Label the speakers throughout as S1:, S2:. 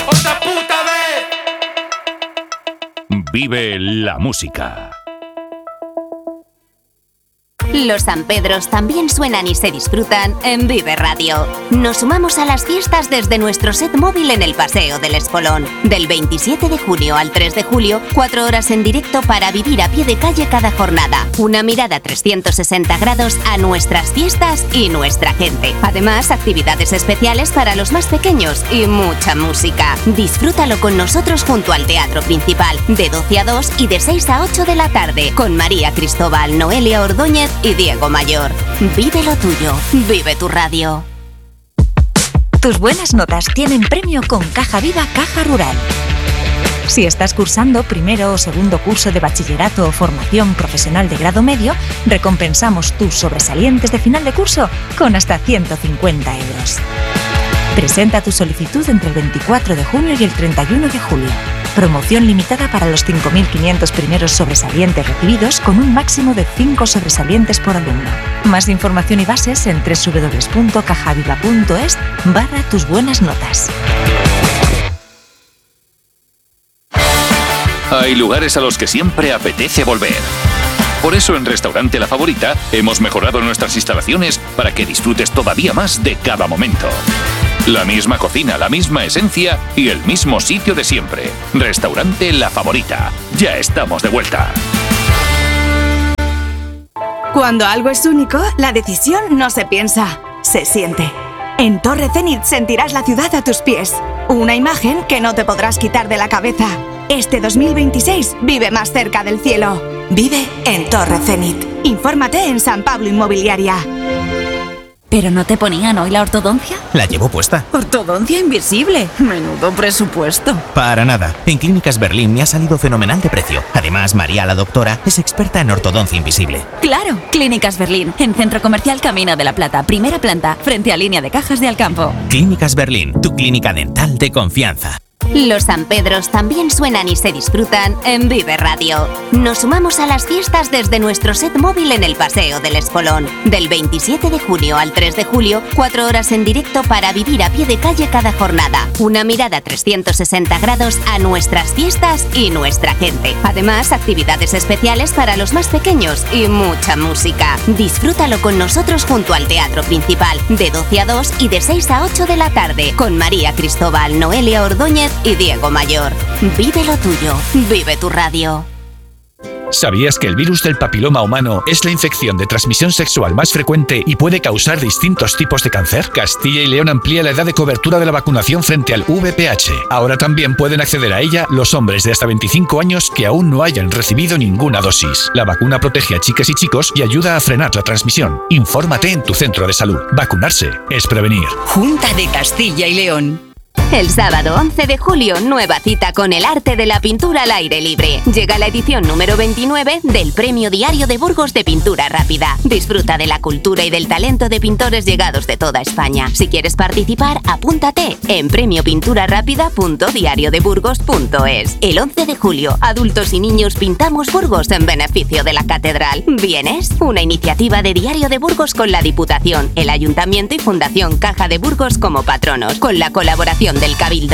S1: otra puta vez.
S2: Vive la música.
S3: Los San Pedros también suenan y se disfrutan en Vive Radio. Nos sumamos a las fiestas desde nuestro set móvil en el Paseo del Espolón. Del 27 de junio al 3 de julio, 4 horas en directo para vivir a pie de calle cada jornada. Una mirada 360 grados a nuestras fiestas y nuestra gente. Además, actividades especiales para los más pequeños y mucha música. Disfrútalo con nosotros junto al Teatro Principal, de 12 a 2 y de 6 a 8 de la tarde, con María Cristóbal, Noelia Ordóñez y Diego Mayor. Vive lo tuyo, vive tu radio.
S4: Tus buenas notas tienen premio con Caja Viva Caja Rural. Si estás cursando primero o segundo curso de bachillerato o formación profesional de grado medio, recompensamos tus sobresalientes de final de curso con hasta 150 euros. Presenta tu solicitud entre el 24 de junio y el 31 de julio. Promoción limitada para los 5.500 primeros sobresalientes recibidos, con un máximo de 5 sobresalientes por alumno. Más información y bases en www.cajaviva.es/tus buenas notas.
S2: Hay lugares a los que siempre apetece volver. Por eso en Restaurante La Favorita hemos mejorado nuestras instalaciones para que disfrutes todavía más de cada momento. La misma cocina, la misma esencia y el mismo sitio de siempre. Restaurante La Favorita. Ya estamos de vuelta.
S5: Cuando algo es único, la decisión no se piensa, se siente. En Torre Zenit sentirás la ciudad a tus pies. Una imagen que no te podrás quitar de la cabeza. Este 2026 vive más cerca del cielo. Vive en Torre Zenit. Infórmate en San Pablo Inmobiliaria.
S6: ¿Pero no te ponían hoy la ortodoncia?
S7: La llevo puesta.
S6: Ortodoncia invisible. Menudo presupuesto.
S7: Para nada. En Clínicas Berlín me ha salido fenomenal de precio. Además, María, la doctora, es experta en ortodoncia invisible.
S6: Claro. Clínicas Berlín, en Centro Comercial Camino de la Plata, primera planta, frente a Línea de Cajas de Alcampo.
S7: Clínicas Berlín, tu clínica dental de confianza.
S3: Los San Pedros también suenan y se disfrutan en Vive Radio. Nos sumamos a las fiestas desde nuestro set móvil en el Paseo del Espolón. Del 27 de junio al 3 de julio, 4 horas en directo para vivir a pie de calle cada jornada. Una mirada 360 grados a nuestras fiestas y nuestra gente. Además, actividades especiales para los más pequeños y mucha música. Disfrútalo con nosotros junto al Teatro Principal, de 12 a 2 y de 6 a 8 de la tarde, con María Cristóbal, Noelia Ordóñez y Diego Mayor. Vive lo tuyo, vive tu radio.
S8: ¿Sabías que el virus del papiloma humano es la infección de transmisión sexual más frecuente y puede causar distintos tipos de cáncer? Castilla y León amplía la edad de cobertura de la vacunación frente al VPH. Ahora también pueden acceder a ella los hombres de hasta 25 años que aún no hayan recibido ninguna dosis. La vacuna protege a chicas y chicos y ayuda a frenar la transmisión. Infórmate en tu centro de salud. Vacunarse es prevenir.
S9: Junta de Castilla y León.
S3: El sábado 11 de julio, nueva cita con el arte de la pintura al aire libre. Llega la edición número 29 del Premio Diario de Burgos de Pintura Rápida. Disfruta de la cultura y del talento de pintores llegados de toda España. Si quieres participar, apúntate en premiopinturarápida.diariodeburgos.es. El 11 de julio, adultos y niños pintamos Burgos en beneficio de la Catedral. ¿Vienes? Una iniciativa de Diario de Burgos con la Diputación, el Ayuntamiento y Fundación Caja de Burgos como patronos, con la colaboración del Cabildo.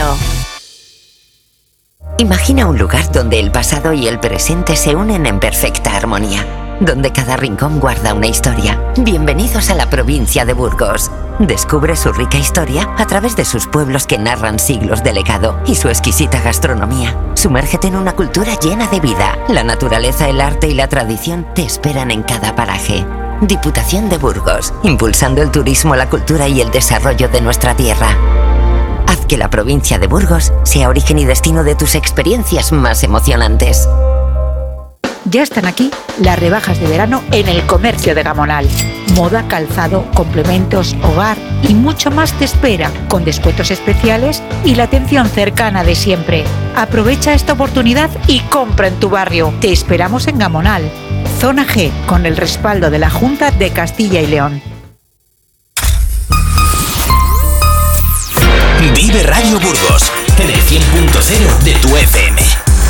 S10: Imagina un lugar donde el pasado y el presente se unen en perfecta armonía, donde cada rincón guarda una historia. Bienvenidos a la provincia de Burgos. Descubre su rica historia a través de sus pueblos que narran siglos de legado y su exquisita gastronomía. Sumérgete en una cultura llena de vida. La naturaleza, el arte y la tradición te esperan en cada paraje. Diputación de Burgos, impulsando el turismo, la cultura y el desarrollo de nuestra tierra. Haz que la provincia de Burgos sea origen y destino de tus experiencias más emocionantes.
S11: Ya están aquí las rebajas de verano en el comercio de Gamonal. Moda, calzado, complementos, hogar y mucho más te espera, con descuentos especiales y la atención cercana de siempre. Aprovecha esta oportunidad y compra en tu barrio. Te esperamos en Gamonal, Zona G, con el respaldo de la Junta de Castilla y León.
S12: Vive Radio Burgos, en el 100.0 de tu FM.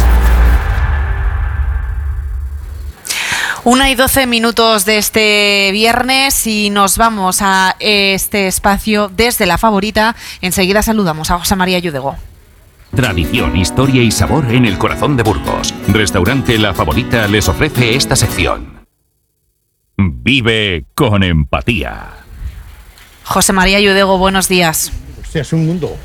S13: 1:12 de este viernes y nos vamos a este espacio desde La Favorita. Enseguida saludamos a José María Yudego.
S2: Tradición, historia y sabor en el corazón de Burgos. Restaurante La Favorita les ofrece esta sección. Vive con empatía.
S13: José María Yudego, buenos días.
S1: Hostia, es un mundo.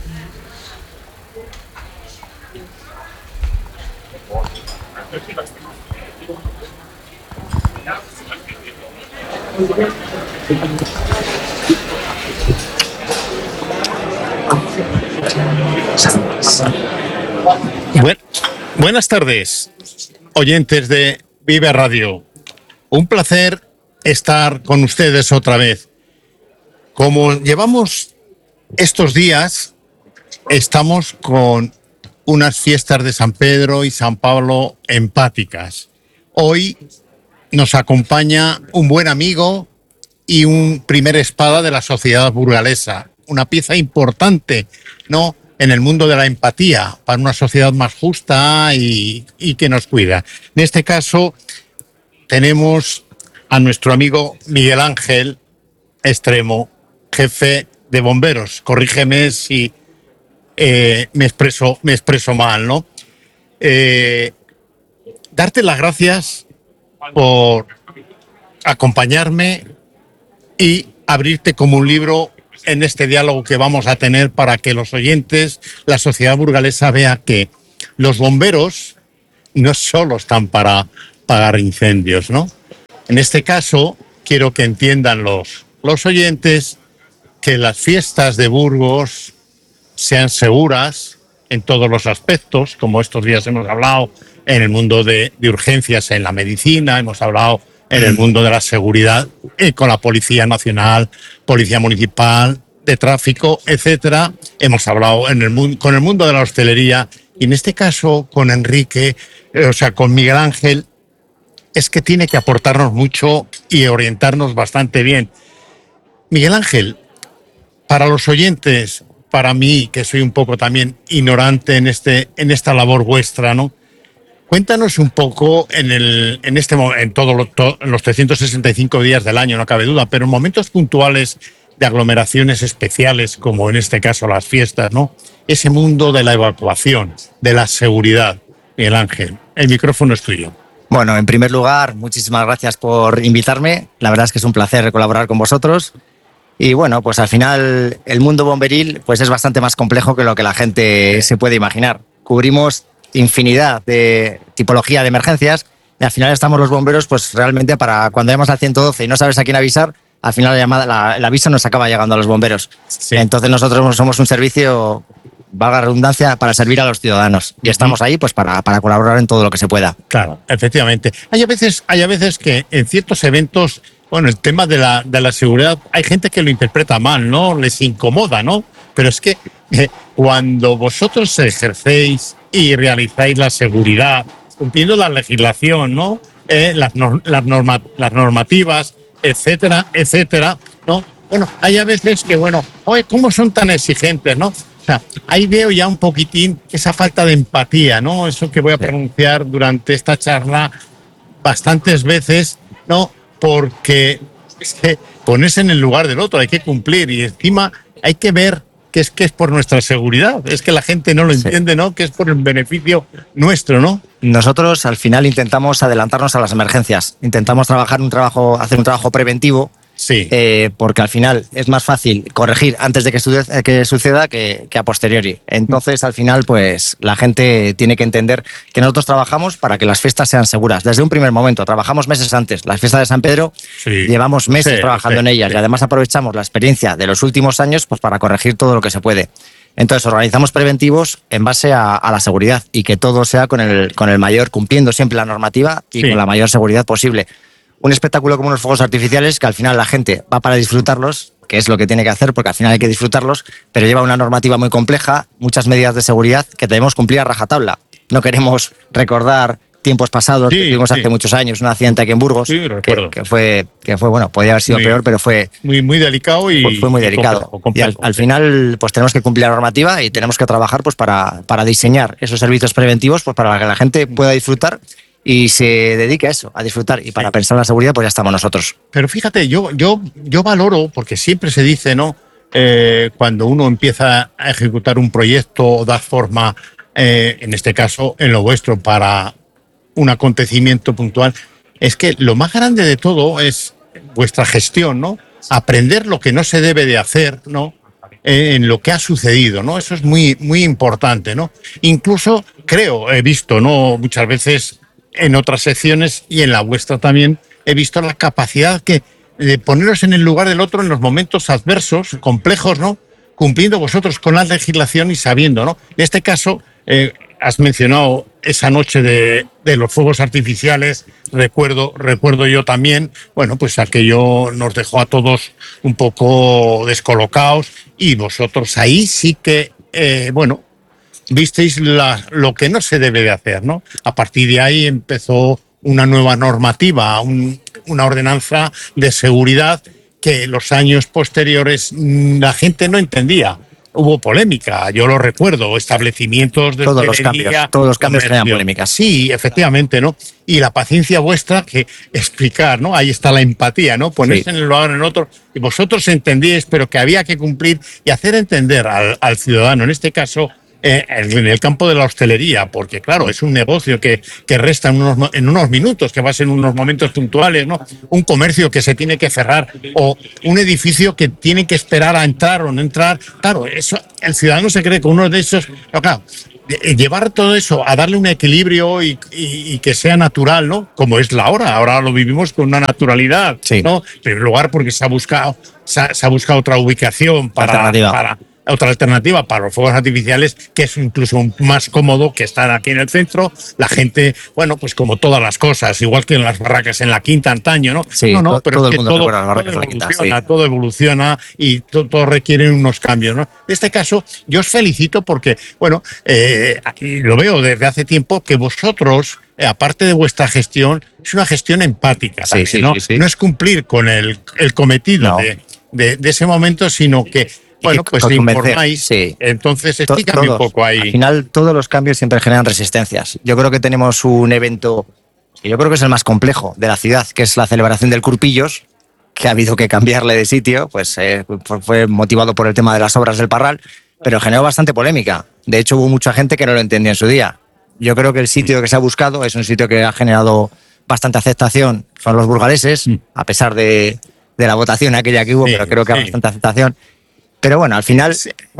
S1: Buenas tardes, oyentes de Vive Radio. Un placer estar con ustedes otra vez. Como llevamos estos días, estamos con unas fiestas de San Pedro y San Pablo empáticas. Hoy nos acompaña un buen amigo y un primer espada de la sociedad burgalesa, una pieza importante, ¿no?, en el mundo de la empatía, para una sociedad más justa y que nos cuida. En este caso, tenemos a nuestro amigo Miguel Ángel Extremo, jefe de bomberos. Corrígeme si me expreso mal, ¿no? Darte las gracias por acompañarme y abrirte como un libro en este diálogo que vamos a tener para que los oyentes, la sociedad burgalesa vea que los bomberos no solo están para apagar incendios, ¿no? En este caso, quiero que entiendan los oyentes que las fiestas de Burgos sean seguras en todos los aspectos, como estos días hemos hablado en el mundo de urgencias en la medicina, hemos hablado en el mundo de la seguridad, con la Policía Nacional, Policía Municipal, de tráfico, etcétera. Hemos hablado con el mundo de la hostelería y en este caso con Enrique, con Miguel Ángel, es que tiene que aportarnos mucho y orientarnos bastante bien. Miguel Ángel, para los oyentes, para mí, que soy un poco también ignorante en esta labor vuestra, ¿no? Cuéntanos un poco en todos los 365 días del año, no cabe duda, pero en momentos puntuales de aglomeraciones especiales, como en este caso las fiestas, ¿no? Ese mundo de la evacuación, de la seguridad. Miguel Ángel, el micrófono es tuyo.
S14: Bueno, en primer lugar, muchísimas gracias por invitarme. La verdad es que es un placer colaborar con vosotros. Y bueno, pues al final el mundo bomberil pues es bastante más complejo que lo que la gente se puede imaginar. Cubrimos infinidad de tipología de emergencias y al final estamos los bomberos pues realmente para cuando llamas al 112 y no sabes a quién avisar, al final el aviso nos acaba llegando a los bomberos. Sí. Entonces nosotros somos un servicio, valga la redundancia, para servir a los ciudadanos y estamos ahí pues para colaborar en todo lo que se pueda.
S1: Claro, efectivamente. Hay a veces que en ciertos eventos, bueno, el tema de la seguridad, hay gente que lo interpreta mal, ¿no? Les incomoda, ¿no? Pero es que cuando vosotros ejercéis y realizáis la seguridad, cumpliendo la legislación, ¿no? Las normativas, etcétera, etcétera, ¿no? Bueno, hay a veces que, bueno, oye, ¿cómo son tan exigentes, no? O sea, ahí veo ya un poquitín esa falta de empatía, ¿no? Eso que voy a pronunciar durante esta charla bastantes veces, ¿no? Porque es que ponerse en el lugar del otro, hay que cumplir y encima hay que ver que es por nuestra seguridad. Es que la gente no lo entiende, ¿no? Que es por el beneficio nuestro, ¿no?
S14: Nosotros al final intentamos adelantarnos a las emergencias. Intentamos hacer un trabajo preventivo.
S1: Sí.
S14: Porque al final es más fácil corregir antes de que suceda que a posteriori. Entonces, al final, pues la gente tiene que entender que nosotros trabajamos para que las fiestas sean seguras. Desde un primer momento, trabajamos meses antes. Las fiestas de San Pedro, llevamos meses trabajando en ellas y además aprovechamos la experiencia de los últimos años pues para corregir todo lo que se puede. Entonces, organizamos preventivos en base a la seguridad y que todo sea con el mayor, cumpliendo siempre la normativa y con la mayor seguridad posible. Un espectáculo como unos fuegos artificiales que al final la gente va para disfrutarlos, que es lo que tiene que hacer porque al final hay que disfrutarlos, pero lleva una normativa muy compleja, muchas medidas de seguridad que debemos cumplir a rajatabla. No queremos recordar tiempos pasados, que tuvimos hace muchos años un accidente aquí en Burgos, que fue bueno, podía haber sido peor, pero fue
S1: muy delicado y
S14: fue muy delicado.
S1: Complejo.
S14: Y al final pues tenemos que cumplir la normativa y tenemos que trabajar pues para diseñar esos servicios preventivos pues para que la gente pueda disfrutar y se dedique a eso, a disfrutar. Y para pensar en la seguridad, pues ya estamos nosotros.
S1: Pero fíjate, yo valoro, porque siempre se dice, ¿no? cuando uno empieza a ejecutar un proyecto o dar forma, en este caso, en lo vuestro, para un acontecimiento puntual, es que lo más grande de todo es vuestra gestión, ¿no? Aprender lo que no se debe de hacer, ¿no? En lo que ha sucedido, ¿no? Eso es muy, muy importante, ¿no? Incluso he visto, ¿no? Muchas veces en otras secciones y en la vuestra también, he visto la capacidad de poneros en el lugar del otro en los momentos adversos, complejos, ¿no? Cumpliendo vosotros con la legislación y sabiendo, ¿no? En este caso, has mencionado esa noche de los fuegos artificiales, recuerdo yo también, bueno, pues aquello nos dejó a todos un poco descolocados y vosotros ahí sí que, visteis lo que no se debe de hacer, ¿no? A partir de ahí empezó una nueva normativa, una ordenanza de seguridad que los años posteriores la gente no entendía. Hubo polémica, yo lo recuerdo, establecimientos de
S14: todos los cambios generan polémica.
S1: Sí, efectivamente, ¿no? Y la paciencia vuestra que explicar, ¿no? Ahí está la empatía, ¿no? Ponerse en el lugar en el otro y vosotros entendíais, pero que había que cumplir y hacer entender al ciudadano, en este caso, en el campo de la hostelería, porque claro, es un negocio que resta en unos minutos, que va a ser en unos momentos puntuales, ¿no? Un comercio que se tiene que cerrar o un edificio que tiene que esperar a entrar o no entrar. Claro, eso el ciudadano se cree con uno de esos. Pero claro, llevar todo eso a darle un equilibrio y que sea natural, ¿no? Como es la hora. Ahora lo vivimos con una naturalidad, ¿no? En primer lugar, porque se ha buscado otra ubicación para otra alternativa para los fuegos artificiales, que es incluso más cómodo que estar aquí en el centro. La gente, bueno, pues como todas las cosas, igual que en las barracas en la Quinta antaño, ¿no?
S14: Sí,
S1: pero
S14: todo
S1: es
S14: el
S1: que
S14: mundo recuerda las barracas en la Quinta.
S1: Todo evoluciona y todo requiere unos cambios, ¿no? En este caso, yo os felicito porque, bueno, lo veo desde hace tiempo que vosotros, aparte de vuestra gestión, es una gestión empática también, ¿no? Sí. No es cumplir con el cometido de ese momento, sino que bueno, pues le informáis, entonces explícame un poco ahí.
S14: Al final, todos los cambios siempre generan resistencias. Yo creo que tenemos un evento que yo creo que es el más complejo de la ciudad, que es la celebración del Curpillos, que ha habido que cambiarle de sitio, pues fue motivado por el tema de las obras del Parral, pero generó bastante polémica. De hecho, hubo mucha gente que no lo entendía en su día. Yo creo que el sitio que se ha buscado es un sitio que ha generado bastante aceptación, son los burgaleses, a pesar de la votación aquella que hubo, pero creo que hay bastante aceptación. Pero bueno, al final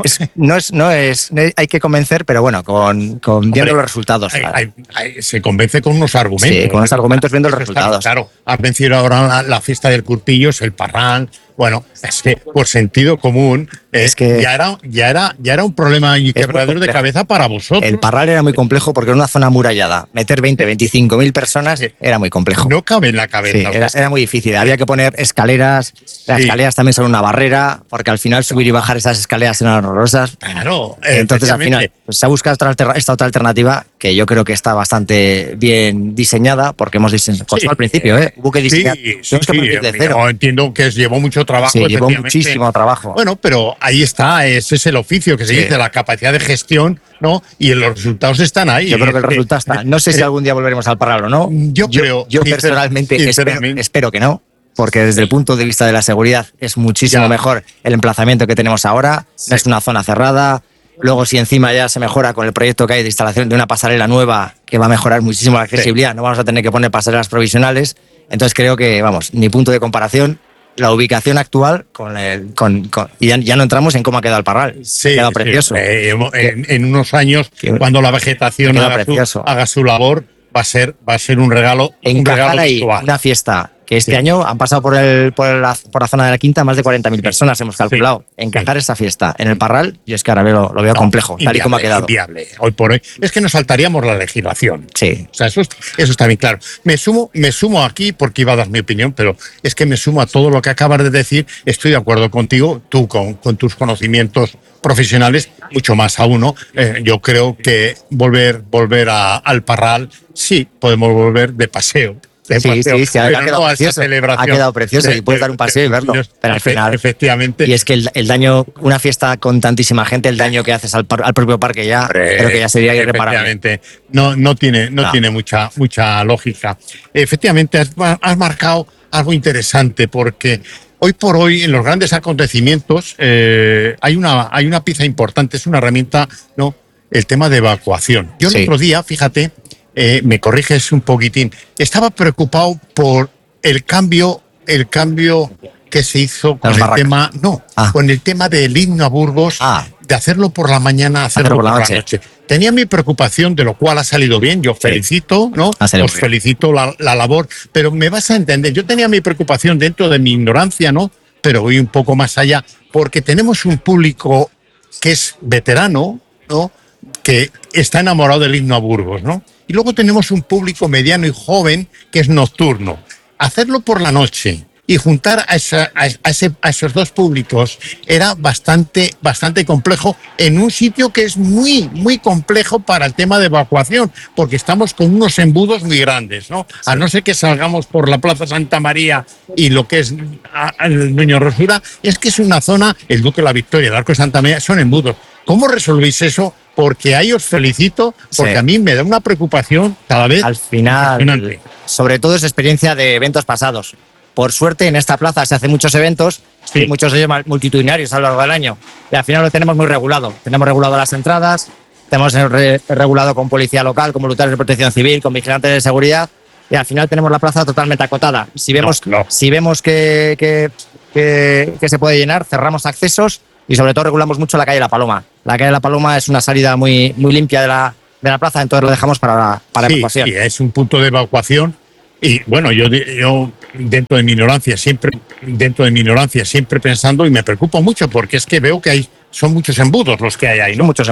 S14: hay que convencer, pero bueno, con viendo los resultados.
S1: Se convence con unos argumentos.
S14: Sí, con unos argumentos viendo los resultados.
S1: Claro, has vencido ahora la fiesta del Curpillos, el Parral. Bueno, es que por sentido común es que ya era un problema y quebradero de cabeza para vosotros.
S14: El Parral era muy complejo porque era una zona amurallada. Meter 25.000 personas era muy complejo.
S1: No cabe en la cabeza.
S14: Sí, era muy difícil. Había que poner escaleras. Las escaleras también son una barrera, porque al final subir y bajar esas escaleras eran horrorosas.
S1: Claro.
S14: Entonces al final se ha buscado esta otra alternativa que yo creo que está bastante bien diseñada, porque hemos diseñado al principio, hubo que diseñar. Tenemos que partir de cero.
S1: No, entiendo que llevó mucho trabajo.
S14: Sí, llevó muchísimo trabajo.
S1: Bueno, pero ahí está, ese es el oficio que se dice, la capacidad de gestión, ¿no? Y los resultados están ahí.
S14: Yo creo que el resultado está. No sé si algún día volveremos al Parral o no.
S1: Yo
S14: personalmente espero que no, porque desde el punto de vista de la seguridad es muchísimo mejor el emplazamiento que tenemos ahora. No es una zona cerrada. Luego, si encima ya se mejora con el proyecto que hay de instalación de una pasarela nueva que va a mejorar muchísimo la accesibilidad, no vamos a tener que poner pasarelas provisionales. Entonces creo que, vamos, ni punto de comparación. La ubicación actual y ya no entramos en cómo ha quedado el Parral.
S1: Sí,
S14: ha quedado precioso.
S1: En unos años, cuando la vegetación haga su labor, va a ser un regalo.
S14: Encajar ahí una fiesta que este año han pasado por la zona de la Quinta más de 40.000 personas, hemos calculado. Encajar esa fiesta en el Parral, yo es que ahora lo veo complejo, tal y como ha quedado.
S1: Inviable. Hoy por hoy. Es que nos saltaríamos la legislación.
S14: Sí.
S1: O sea, eso está bien claro. Me sumo aquí porque iba a dar mi opinión, pero es que me sumo a todo lo que acabas de decir. Estoy de acuerdo contigo, tú con tus conocimientos profesionales, mucho más aún, ¿no? Yo creo que volver al Parral, sí, podemos volver de paseo.
S14: Sí, ha quedado precioso y puedes dar un paseo y verlo, pero al final,
S1: efectivamente.
S14: Y es que el daño, una fiesta con tantísima gente, el daño que haces al propio parque ya, creo que ya sería irreparable.
S1: Efectivamente, no tiene mucha lógica. Efectivamente, has marcado algo interesante porque, hoy por hoy en los grandes acontecimientos hay una pieza importante, es una herramienta, ¿no? El tema de evacuación. Yo el otro día, fíjate, me corriges un poquitín, estaba preocupado por el cambio que se hizo con el tema, con el tema del himno a Burgos, de hacerlo por la mañana, hacerlo por la noche. Tenía mi preocupación, de lo cual ha salido bien, yo felicito, ¿no? Os felicito la labor, pero me vas a entender, yo tenía mi preocupación dentro de mi ignorancia, ¿no? Pero voy un poco más allá, porque tenemos un público que es veterano, ¿no? Que está enamorado del himno a Burgos, ¿no? Y luego tenemos un público mediano y joven que es nocturno. Hacerlo por la noche y juntar a esos dos públicos era bastante complejo en un sitio que es muy, muy complejo para el tema de evacuación, porque estamos con unos embudos muy grandes, ¿no? Sí. A no ser que salgamos por la Plaza Santa María y lo que es el Nuño Rosura, es que es una zona, el Duque de la Victoria, el Arco de Santa María, son embudos. ¿Cómo resolvéis eso? Porque ahí os felicito, porque a mí me da una preocupación cada vez.
S14: Al final, sobre todo es experiencia de eventos pasados. Por suerte, en esta plaza se hacen muchos eventos, y muchos de ellos multitudinarios a lo largo del año. Y al final lo tenemos muy regulado. Tenemos regulado las entradas, tenemos regulado con policía local, con voluntarios de protección civil, con vigilantes de seguridad. Y al final tenemos la plaza totalmente acotada. Si vemos que se puede llenar, cerramos accesos y sobre todo regulamos mucho la calle La Paloma. La calle La Paloma es una salida muy, muy limpia de la plaza, entonces lo dejamos para evacuación.
S1: Sí, es un punto de evacuación. Y bueno, yo dentro de mi ignorancia siempre pensando, y me preocupo mucho porque es que veo que son muchos embudos los que hay ahí, ¿no?
S14: Muchos